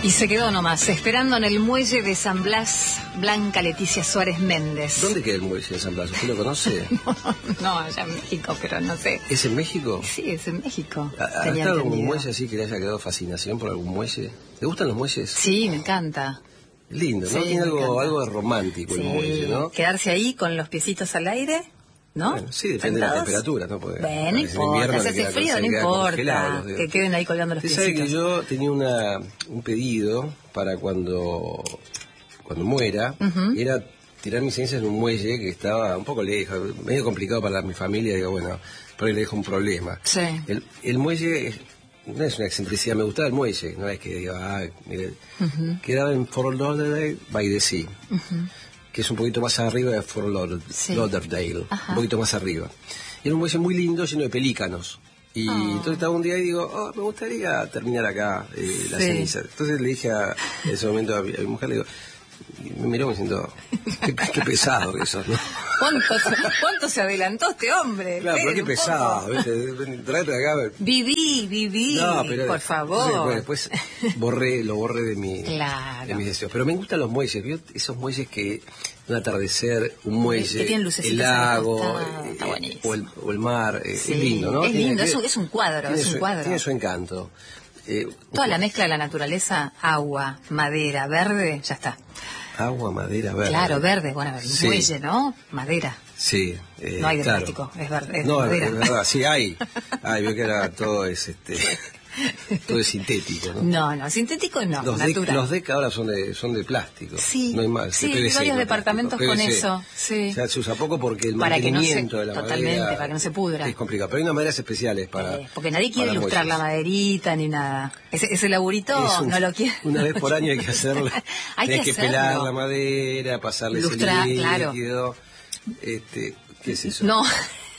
Y se quedó nomás, esperando en el muelle de San Blas, Blanca Leticia Suárez Méndez. ¿Dónde queda el muelle de San Blas? ¿Usted lo conoce? No, allá en México, pero no sé. ¿Es en México? Sí, es en México. ¿Ha estado en algún muelle así que le haya quedado fascinación por algún muelle? ¿Le gustan los muelles? Sí, me encanta. Lindo, ¿no? Sí, Tiene algo de romántico el muelle, ¿no? Quedarse ahí con los piecitos al aire, ¿no? Bueno, sí, depende de la temperatura, ¿no? Porque bueno, no importa, si hace frío, no importa, que queden ahí colgando los piecitos. Usted sabe que yo tenía un pedido para cuando muera, era tirar mis cenizas en un muelle que estaba un poco lejos, medio complicado para mi familia, digo, bueno, por ahí le dejo un problema. Sí. El muelle no es una excentricidad, me gustaba el muelle, no es que diga, mire, quedaba en Fort Lauderdale by the Sea, que es un poquito más arriba de Fort Lauderdale, un poquito más arriba. Y era un muelle muy lindo, lleno de pelícanos. Y entonces estaba un día y digo, me gustaría terminar acá la ceniza. Entonces le dije en ese momento a mi mujer, le digo, y me miró diciendo, qué pesado que sos, ¿no? ¿Cuánto se adelantó este hombre? Claro, pero qué pesado, ¿viste? Tráete acá. Viví, no, pero, por favor. Después lo borré de mis deseos. Pero me gustan los muelles, ¿vio? Esos muelles que un atardecer, un muelle, el lago, o el mar, es lindo, ¿no? Es lindo, es un cuadro, Tiene su encanto. Toda la mezcla de la naturaleza, agua, madera, verde, ya está. Agua, madera, verde. Claro, verde, bueno, muelle, ¿no? Madera. Sí. No hay de plástico, es verde, no, madera. Es verdad, sí hay. Veo que ahora todo es todo es sintético, ¿no? No, sintético no, natural. Los DEC ahora son de plástico. Sí, no hay más. Sí, hay varios departamentos con eso. Sí. O sea, se usa poco porque el mantenimiento de la madera... Totalmente, para que no se pudra. Es complicado, pero hay unas maderas especiales para... porque nadie quiere ilustrar la maderita ni nada. Ese laburito no lo quiere. Una vez por año hay que hacerlo. Hay que pelar la madera, pasarle ese líquido. Claro. ¿Qué es eso? No.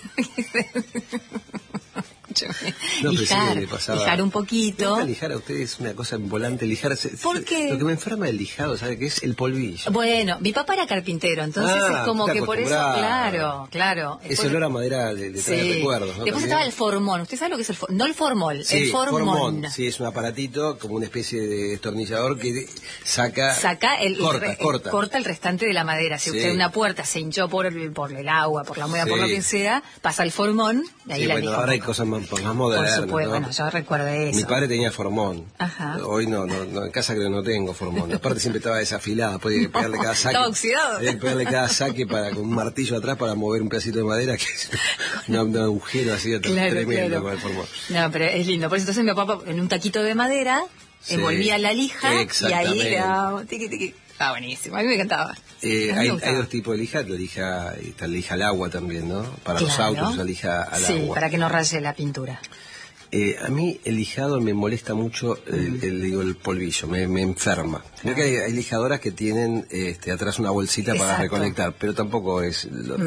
Lijar un poquito. Lijar a ustedes es una cosa volante, lijar. ¿Por qué? Lo que me enferma del lijado, ¿sabe qué es? El polvillo. Bueno, mi papá era carpintero, entonces es como que por eso, claro. Ese olor a madera de traer recuerdos, ¿no? Después estaba el formón. ¿Usted sabe lo que es el formón? No el formol, sí, el formón. Sí, es un aparatito como una especie de destornillador que corta el restante de la madera. Si usted una puerta se hinchó por el agua, por la humedad, por lo que sea, pasa el formón y ahí la lija. Ahora hay cosas más modernas. Por supuesto, ¿no? Bueno, yo recuerdo eso. Mi padre tenía formón. Ajá. Hoy no, en casa creo que no tengo formón. Aparte siempre estaba desafilada, podía pegarle cada saque. Estaba oxidado. Había que pegarle cada saque con un martillo atrás para mover un pedacito de madera, que es un agujero así tremendo con el formón. No, pero es lindo. Por eso entonces mi papá en un taquito de madera envolvía la lija y ahí era tiqui. Ah, buenísimo, a mí me encantaba. Hay dos tipos de lija, está la lija al agua también, ¿no? Para los autos, la lija al agua. Sí, para que no raye la pintura. A mí el lijado me molesta mucho el polvillo, me enferma. Creo que hay lijadoras que tienen atrás una bolsita para reconectar, pero tampoco es...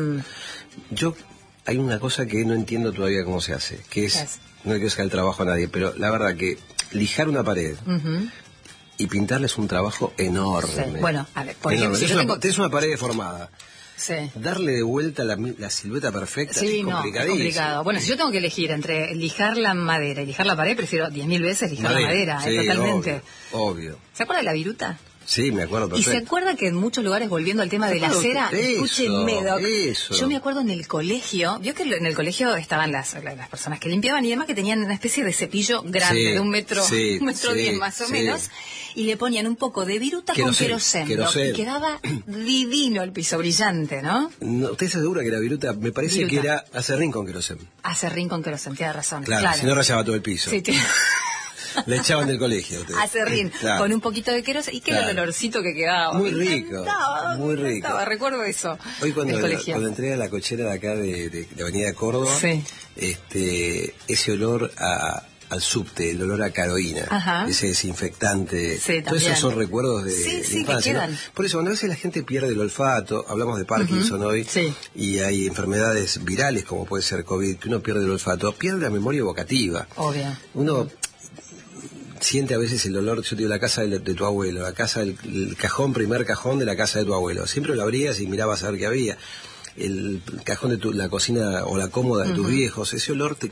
Hay una cosa que no entiendo todavía cómo se hace, que es... No quiero sacar el trabajo a nadie, pero la verdad que lijar una pared... y pintarles un trabajo enorme. Sí. Bueno, a ver, por ejemplo, tenés una pared deformada. Sí. Darle de vuelta la silueta perfecta es complicadísimo. Es complicado. Bueno, si yo tengo que elegir entre lijar la madera y lijar la pared, prefiero 10.000 veces lijar la madera, totalmente. Obvio. ¿Se acuerda de la viruta? Sí, me acuerdo perfecto. ¿Y se acuerda que en muchos lugares, volviendo al tema de la cera, escúcheme, Doc, yo me acuerdo en el colegio, vio que en el colegio estaban las personas que limpiaban y demás que tenían una especie de cepillo grande, de 1,10 metros más o menos, y le ponían un poco de viruta con querosén. Y quedaba divino el piso, brillante, ¿no? ¿Usted se asegura que la viruta? Me parece que era acerrín con querosén. Acerrín con querosén, tiene razón. Claro, si no rayaba todo el piso. Sí, Le echaban del colegio. Acerrín, con un poquito de querosén. Y que era el olorcito que quedaba. Muy rico. Muy rico. Recuerdo eso. Hoy cuando entré a la cochera de acá de Avenida Córdoba, ese olor al subte, el olor a caroína, ese desinfectante, todos esos son recuerdos de infancia, ¿no? Por eso, cuando a veces la gente pierde el olfato, hablamos de Parkinson hoy, y hay enfermedades virales como puede ser COVID, que uno pierde el olfato, pierde la memoria evocativa. Obvio. Uno siente a veces el olor, yo te digo, la casa de tu abuelo, la casa el primer cajón de la casa de tu abuelo, siempre lo abrías y mirabas a ver qué había. El cajón de la cocina o la cómoda de tus viejos, ese olor te queda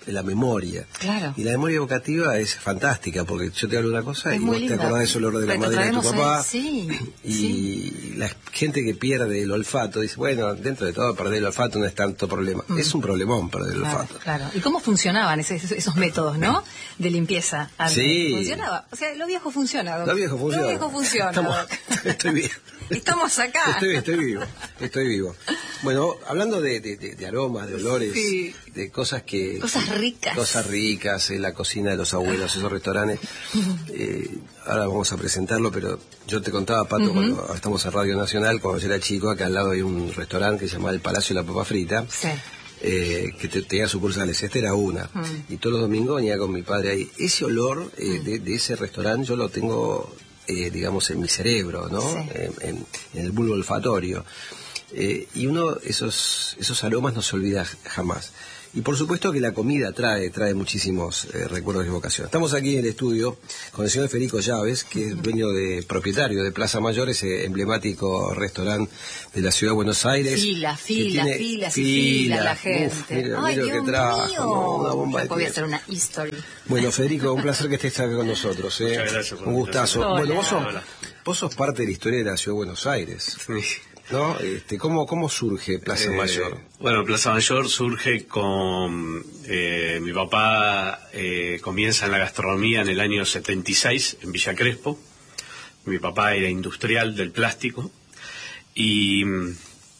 la memoria. Claro. Y la memoria evocativa es fantástica, porque yo te hablo de una cosa es y vos te acordás de ese olor de la madera de tu papá. Y la gente que pierde el olfato dice, bueno, dentro de todo perder el olfato no es tanto problema. Es un problemón perder el olfato. Claro. ¿Y cómo funcionaban esos métodos, no? De limpieza. Sí. Funcionaba. O sea, lo viejo funciona, Doc. Lo viejo funciona. Estoy bien. Estamos acá. Estoy vivo. Bueno, hablando de aromas, de olores, de cosas que... Cosas ricas, la cocina de los abuelos, esos restaurantes. Ahora vamos a presentarlo, pero yo te contaba, Pato, cuando estamos en Radio Nacional, cuando yo era chico, acá al lado hay un restaurante que se llama El Palacio de la Papa Frita. Sí. Que tenía sucursales, esta era una, y todos los domingos venía con mi padre ahí. Ese olor de ese restaurante yo lo tengo, digamos, en mi cerebro, ¿no? Sí. En el bulbo olfatorio. Y uno, esos aromas no se olvida jamás. Y por supuesto que la comida trae muchísimos recuerdos de evocación. Estamos aquí en el estudio con el señor Federico Llaves, que es propietario de Plaza Mayor, ese emblemático restaurante de la ciudad de Buenos Aires. Fila la gente. Mira lo que trajo, una bomba de voy a hacer una history. Bueno, Federico, un placer que estés acá con nosotros. Muchas gracias. Un gustazo. Bueno, vos sos parte de la historia de la ciudad de Buenos Aires. ¿No? ¿Cómo surge Plaza Mayor? Bueno, Plaza Mayor surge con... mi papá comienza en la gastronomía en el año 76 en Villa Crespo. Mi papá era industrial del plástico. Y en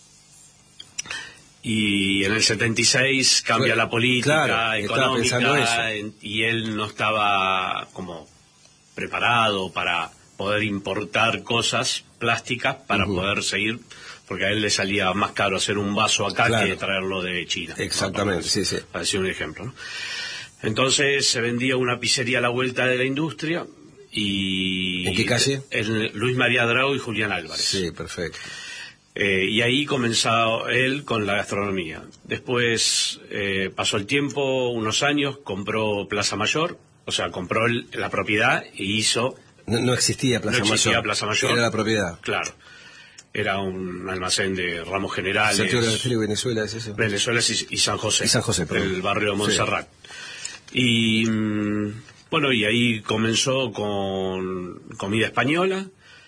el 76 cambia la política económica y él no estaba como preparado para poder importar cosas plásticas para poder seguir, porque a él le salía más caro hacer un vaso acá que traerlo de China. Exactamente, Para decir un ejemplo, ¿no? Entonces se vendía una pizzería a la vuelta de la industria y... ¿En qué calle? En Luis María Drago y Julián Álvarez. Sí, perfecto. Y ahí comenzó él con la gastronomía. Después pasó el tiempo, unos años, compró Plaza Mayor, o sea, compró la propiedad e hizo... No existía Plaza Mayor. Era la propiedad. Claro. Era un almacén de ramos generales. Santiago de Estero y Venezuela, ¿es eso? Venezuela y San José. Y San José, perdón. El barrio de Montserrat. Sí. Y bueno, y ahí comenzó con comida española.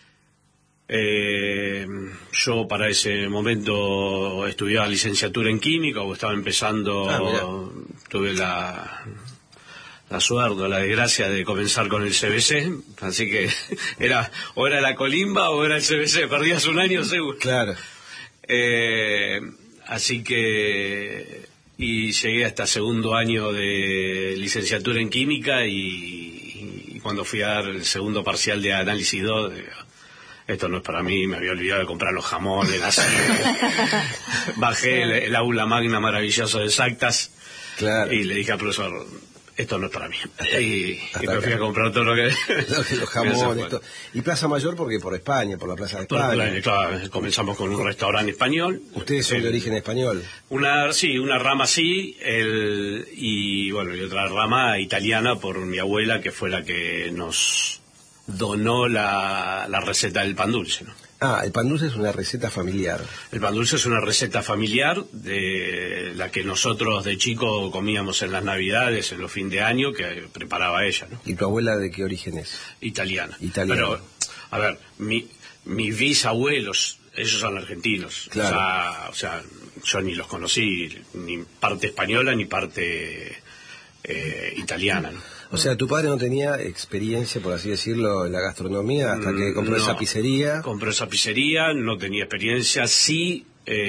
Yo para ese momento estudiaba licenciatura en química, o estaba empezando, tuve la suerte, la desgracia de comenzar con el CBC, así que era la colimba o era el CBC, perdías un año seguro. Claro. Así que y llegué hasta segundo año de licenciatura en química y cuando fui a dar el segundo parcial de análisis 2, esto no es para mí, me había olvidado de comprar los jamones, bajé el aula magna maravilloso de exactas, y le dije al profesor, esto no es para mí. Y me fui a comprar todo lo que... los jamones, y Plaza Mayor porque por España, por la Plaza de España. Claro, comenzamos con un restaurante español. ¿Ustedes son de origen español? Una rama sí, y otra rama italiana por mi abuela, que fue la que nos donó la receta del pan dulce, ¿no? El pan dulce es una receta familiar. El pan dulce es una receta familiar de la que nosotros de chico comíamos en las Navidades, en los fin de año, que preparaba ella, ¿no? ¿Y tu abuela de qué origen es? Italiana. Pero, a ver, mis bisabuelos, ellos son argentinos. Claro. O sea, yo ni los conocí, ni parte española ni parte italiana, ¿no? O sea, tu padre no tenía experiencia, por así decirlo, en la gastronomía hasta que compró esa pizzería. Compró esa pizzería, no tenía experiencia. Sí,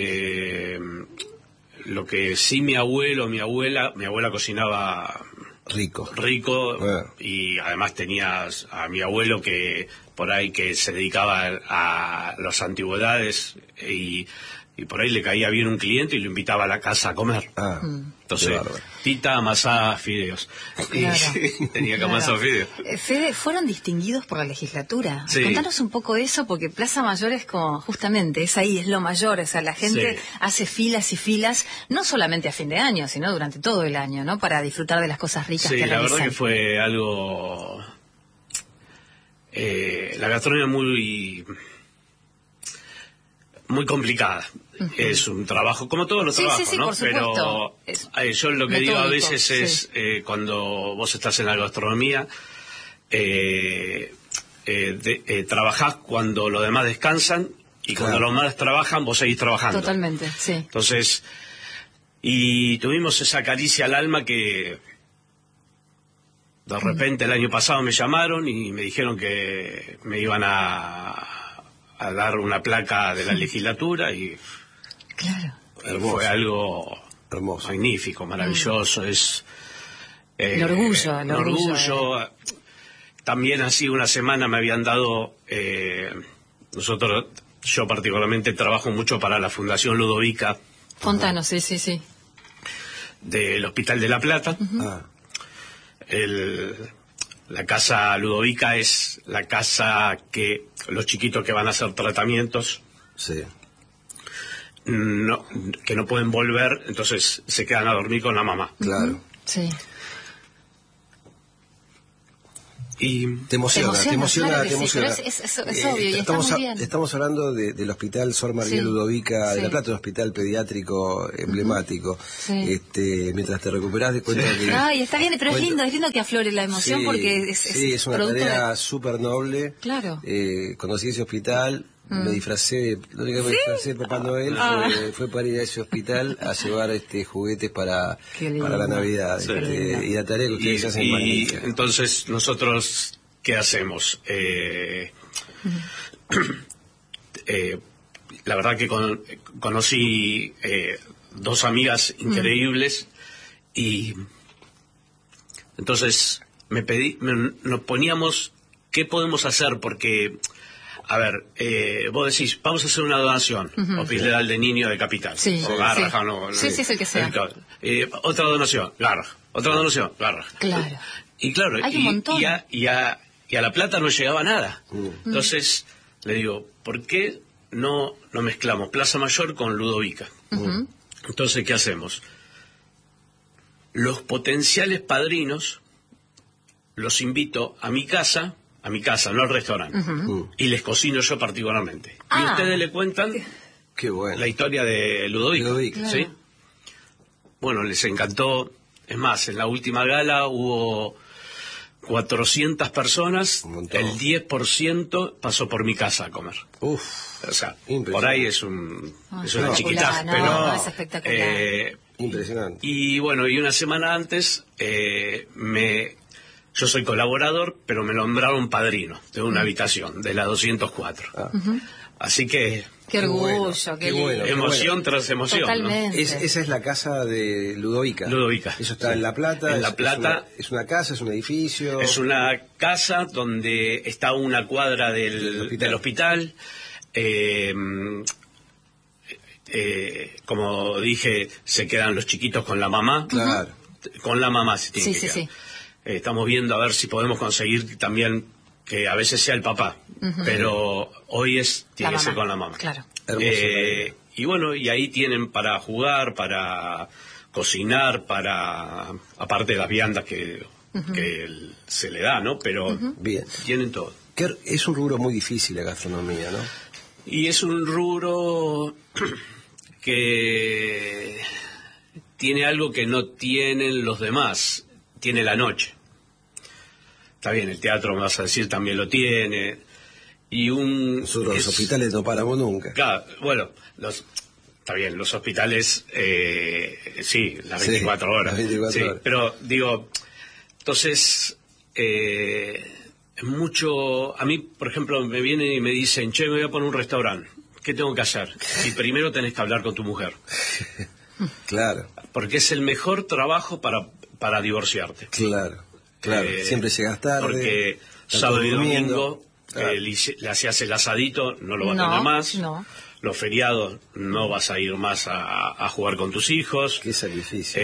lo que sí mi abuela cocinaba rico. Y además tenía a mi abuelo que por ahí que se dedicaba a las antigüedades y por ahí le caía bien un cliente y lo invitaba a la casa a comer. Entonces, tita amasada fideos. Claro. Tenía que amasar fideos. Fede, fueron distinguidos por la legislatura. Sí. Contanos un poco de eso, porque Plaza Mayor es como, justamente, es ahí, es lo mayor. O sea, la gente hace filas y filas, no solamente a fin de año, sino durante todo el año, ¿no? Para disfrutar de las cosas ricas que realizan. Sí, la verdad que fue algo... la gastronomía muy muy complicada. Es un trabajo, como todos los trabajos, sí, ¿no? por supuesto. Pero yo lo que digo a veces es, cuando vos estás en la gastronomía, trabajás cuando los demás descansan, y cuando los demás trabajan, vos seguís trabajando. Totalmente, sí. Entonces, y tuvimos esa caricia al alma que de repente el año pasado me llamaron y me dijeron que me iban a dar una placa de la legislatura, y fue algo hermoso, magnífico, maravilloso. Es el orgullo. También así una semana me habían dado, yo particularmente trabajo mucho para la Fundación Ludovica. Contanos, sí. Del Hospital de La Plata. La casa Ludovica es la casa que los chiquitos que van a hacer tratamientos, que no pueden volver, entonces se quedan a dormir con la mamá. Claro. Sí. Y te emociona. Es obvio, y está muy bien. Estamos hablando del Hospital Sor María Ludovica de La Plata, un hospital pediátrico emblemático. Mientras te recuperás de cuenta que... Ay, está bien, pero es lindo que aflore la emoción, porque es una tarea súper noble. Claro. Conocí ese hospital, me disfracé, lo único que me disfracé de Papá Noel fue para ir a ese hospital a llevar juguetes para la Navidad. Y la tarea que ustedes hacen magnífica. Entonces, nosotros, ¿qué hacemos? La verdad que conocí dos amigas increíbles, y entonces nos poníamos qué podemos hacer, porque... A ver, vos decís, vamos a hacer una donación, Hospital de Niño de Capital, o Garraja, sí, el que sea. Otra donación, Garraja, otra donación, Garraja. Claro. Y claro, hay un montón. Y a La Plata no llegaba nada. Entonces, le digo, ¿por qué no mezclamos Plaza Mayor con Ludovica? Entonces, ¿qué hacemos? Los potenciales padrinos los invito a mi casa, no al restaurante, y les cocino yo particularmente. Y ustedes le cuentan la historia de Ludovica. ¿Sí? Bueno, les encantó. Es más, en la última gala hubo 400 personas, el 10% pasó por mi casa a comer. O sea, por ahí es una chiquitaz, pero es espectacular. Impresionante. Y bueno, y una semana antes yo soy colaborador, pero me nombraron padrino de una habitación, de la 204. Así que... Qué orgullo, qué bueno. Emoción tras emoción. Totalmente. ¿No? Esa es la casa de Ludovica. Eso está en La Plata. En La Plata. Es una casa, es un edificio. Es una casa donde está una cuadra del hospital. Como dije, se quedan los chiquitos con la mamá. Claro. Con la mamá se tiene que quedar. Sí. Estamos viendo a ver si podemos conseguir también que a veces sea el papá, pero hoy tiene que ser con la mamá. Claro. Y bueno, y ahí tienen para jugar, para cocinar, aparte de las viandas que se le da, ¿no? Pero bien, tienen todo. Es un rubro muy difícil la gastronomía, ¿no? Y es un rubro que tiene algo que no tienen los demás. Tiene la noche. Está bien, el teatro, me vas a decir, también lo tiene. Y nosotros los hospitales no paramos nunca. Claro, bueno, está bien, los hospitales, sí, las 24 horas. Las 24 horas. Pero digo, entonces, mucho... A mí, por ejemplo, me vienen y me dicen, che, me voy a poner un restaurante. ¿Qué tengo que hacer? Y primero tenés que hablar con tu mujer. Claro. Porque es el mejor trabajo para divorciarte. Claro. Siempre llegas tarde. Porque sábado y domingo le hacías el asadito, no lo vas a tener más. No. Los feriados no vas a ir más a jugar con tus hijos. Qué sacrificio.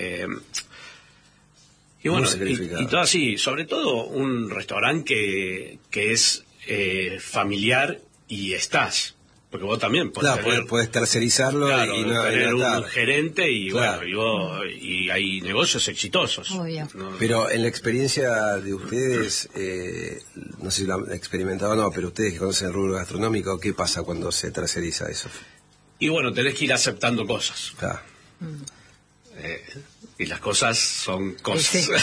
Y bueno, y todo así, sobre todo un restaurante que es familiar y estás. Porque vos también podés tercerizarlo, claro, y no tener un gerente y y hay negocios exitosos. ¿no? Pero en la experiencia de ustedes, no sé si lo han experimentado o no, pero ustedes que conocen el rubro gastronómico, ¿qué pasa cuando se terceriza eso? Y bueno, tenés que ir aceptando cosas. Claro. Y las cosas son cosas. Sí.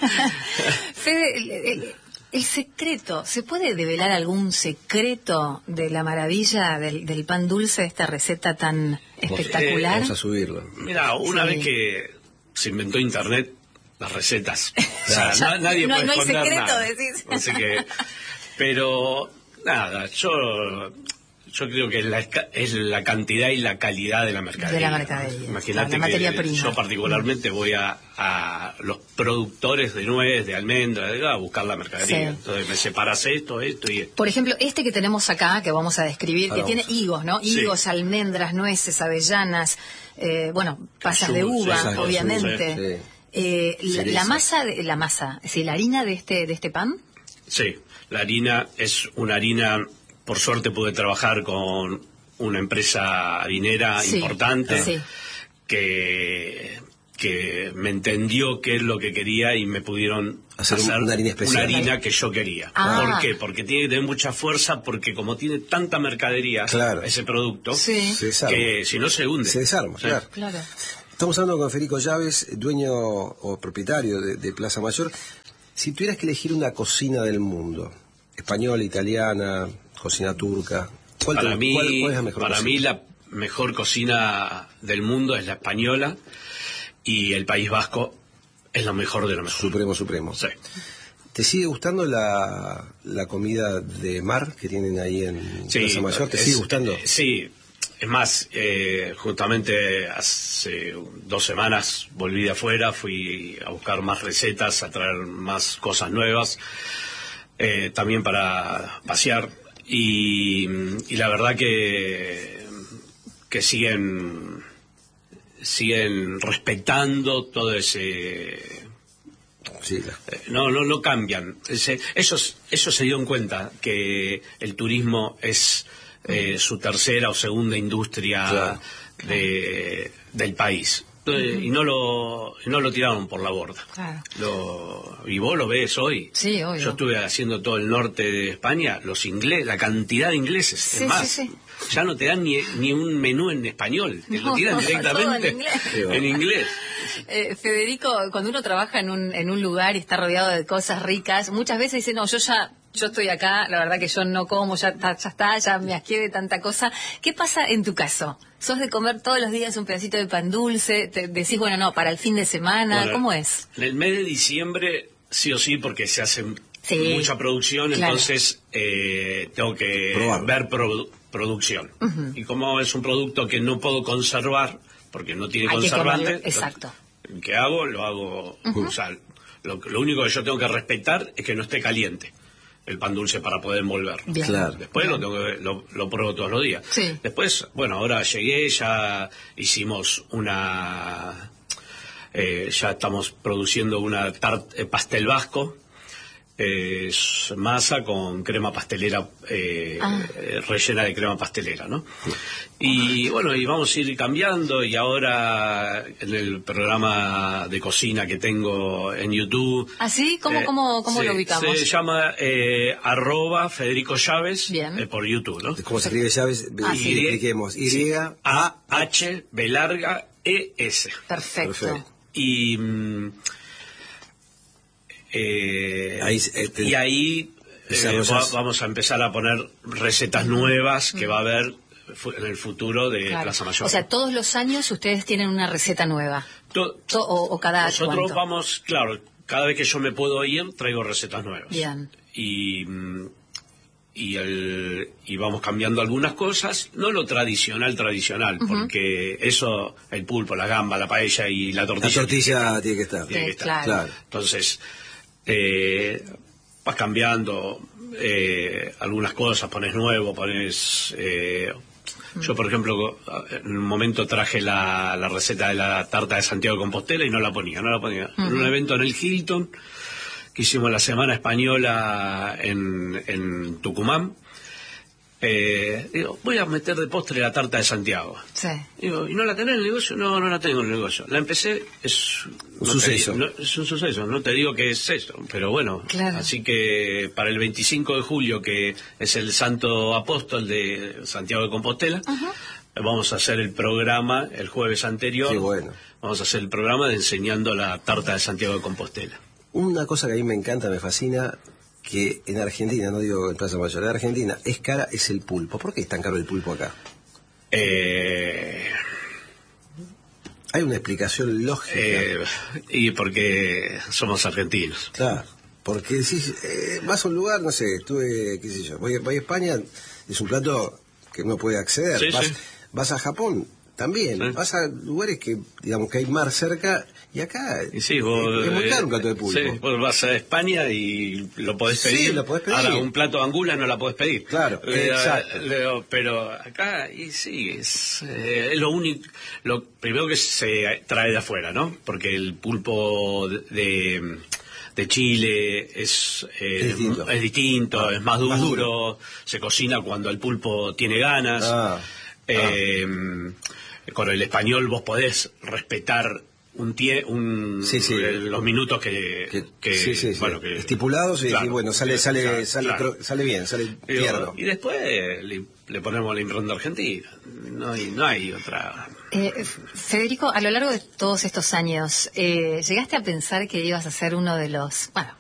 Fede, el secreto, ¿se puede develar algún secreto de la maravilla del pan dulce, esta receta tan espectacular? Vamos a subirlo. Mira, una vez que se inventó Internet, las recetas, nadie puede no hay esconder secreto, nada. decís. Así que, pero nada, yo creo que es la cantidad y la calidad de la mercadería. De la mercadería. Imagínate la materia prima. Yo particularmente voy a los productores de nuez, de almendra, a buscar la mercadería. Sí. Entonces me separas esto y esto. Por ejemplo, este que tenemos acá, que vamos a describir, que tiene higos, ¿no? Higos, almendras, nueces, avellanas, pasas de uva, obviamente. La masa, es decir, la harina de este pan. Sí, la harina es una harina. Por suerte pude trabajar con una empresa harinera importante que me entendió qué es lo que quería y me pudieron hacer una harina especial. Una harina que yo quería. ¿Por qué? Porque tiene que tener mucha fuerza, porque como tiene tanta mercadería ese producto, que si no se hunde. Se desarma, claro. Estamos hablando con Federico Llaves, dueño o propietario de Plaza Mayor. Si tuvieras que elegir una cocina del mundo, española, italiana, cocina turca, ¿cuál es la mejor cocina? Para mí la mejor cocina del mundo es la española, y el País Vasco es lo mejor de lo mejor. Supremo. Sí. ¿Te sigue gustando la comida de mar que tienen ahí en Plaza Mayor? ¿Te sigue gustando? Sí. Es más, justamente hace 2 semanas volví de afuera, fui a buscar más recetas, a traer más cosas nuevas, también para pasear. Y la verdad que siguen respetando todo ese... No cambian. Ellos se dieron cuenta que el turismo es su tercera o segunda industria del país. Y no lo tiraron por la borda. Claro. Y vos lo ves hoy. Sí, obvio. Yo estuve haciendo todo el norte de España, los ingleses, la cantidad de ingleses. Sí, es más, ya no te dan ni un menú en español, te lo tiran directamente en inglés. Federico, cuando uno trabaja en un lugar y está rodeado de cosas ricas, muchas veces dice, no, yo estoy acá, la verdad que yo no como, ya me asqué de tanta cosa. ¿Qué pasa en tu caso? ¿Sos de comer todos los días un pedacito de pan dulce? ¿Te decís, para el fin de semana? ¿Cómo es? En el mes de diciembre, sí o sí, porque se hace mucha producción, entonces tengo que ver producción. Y como es un producto que no puedo conservar, porque no tiene conservante, exacto. ¿Qué hago? Lo hago. O sea, lo único que yo tengo que respetar es que no esté caliente el pan dulce para poder envolverlo. Claro. Después lo pruebo todos los días. Sí. Después, ahora llegué, ya hicimos ya estamos produciendo una pastel vasco. Es masa con crema pastelera, rellena de crema pastelera, ¿no? Y y vamos a ir cambiando, y ahora en el programa de cocina que tengo en YouTube. ¿Ah, sí? ¿Cómo lo ubicamos? Se llama @Federico Llaves por YouTube, ¿no? ¿Cómo se escribe Llaves? Expliquemos. Y-A-H B-E-S. Perfecto. Y... ahí vamos a empezar a poner recetas nuevas que va a haber en el futuro de Plaza Mayor. O sea, todos los años ustedes tienen una receta nueva. O cada Nosotros ¿cuánto? cada vez que yo me puedo ir, traigo recetas nuevas. Bien. Y vamos cambiando algunas cosas, no lo tradicional, porque eso, el pulpo, la gamba, la paella y la tortilla. La tortilla tiene que estar. Claro. Entonces, vas cambiando algunas cosas, pones nuevo, yo, por ejemplo, en un momento traje la receta de la tarta de Santiago de Compostela y no la ponía. En un evento en el Hilton que hicimos la Semana Española en Tucumán, Digo, voy a meter de postre la tarta de Santiago. Sí. Digo, ¿y no la tenés en el negocio? No, no la tengo en el negocio. La empecé, es un suceso. Es un suceso, no te digo que es eso, pero bueno. Claro. Así que para el 25 de julio, que es el Santo Apóstol de Santiago de Compostela, vamos a hacer el programa el jueves anterior. Qué bueno. Vamos a hacer el programa de enseñando la tarta de Santiago de Compostela. Una cosa que a mí me encanta, me fascina, que en Argentina, no digo en Plaza Mayor, en Argentina es cara, es el pulpo. ¿Por qué es tan caro el pulpo acá? Hay una explicación lógica. Y porque somos argentinos. Claro, porque decís, vas a un lugar, no sé, estuve, qué sé yo, voy a España, es un plato que uno puede acceder. Sí, vas a Japón, también. Sí. Vas a lugares que, digamos, que hay mar cerca, y acá sí, vos, es muy caro un plato de pulpo. Sí, vos vas a España y lo podés pedir. Sí, lo podés pedir. Ahora, un plato de angula no la podés pedir. Claro, exacto. Pero acá, y sí, es lo único, lo primero que se trae de afuera, ¿no? Porque el pulpo de Chile es distinto, es más duro, se cocina cuando el pulpo tiene ganas. Con el español vos podés respetar los minutos que estipulados, claro, y bueno, sale bien, sale tierno. Y después le ponemos la impronta argentina. No hay otra. Federico, a lo largo de todos estos años, ¿llegaste a pensar que ibas a ser uno de los, bueno,